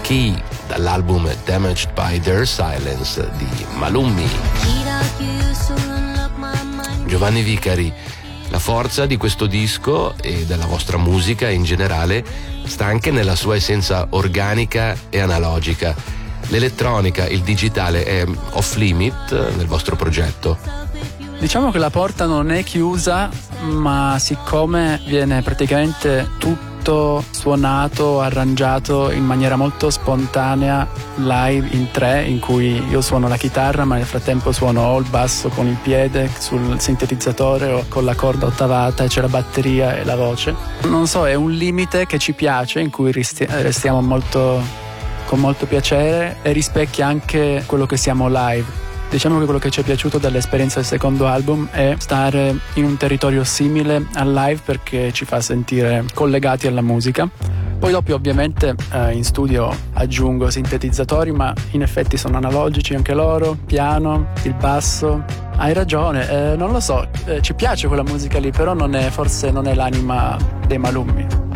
Key, dall'album Damaged by Their Silence di Malummi. Giovanni Vicari, la forza di questo disco e della vostra musica in generale sta anche nella sua essenza organica e analogica. L'elettronica, il digitale è off limit nel vostro progetto? Diciamo che la porta non è chiusa, ma siccome viene praticamente tutto suonato, arrangiato in maniera molto spontanea live in tre, in cui io suono la chitarra ma nel frattempo suono o il basso con il piede sul sintetizzatore o con la corda ottavata, e c'è la batteria e la voce. Non so, è un limite che ci piace, in cui restiamo con molto piacere, e rispecchia anche quello che siamo live. Diciamo che quello che ci è piaciuto dall'esperienza del secondo album è stare in un territorio simile al live, perché ci fa sentire collegati alla musica. Poi dopo ovviamente in studio aggiungo sintetizzatori, ma in effetti sono analogici anche loro, piano, il basso. Hai ragione, non lo so, ci piace quella musica lì, però forse non è l'anima dei Malummi.